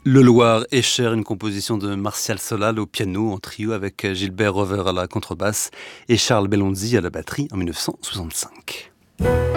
Le Loir est cher, une composition de Martial Solal au piano en trio avec Gilbert Rover à la contrebasse et Charles Bellonzi à la batterie en 1965.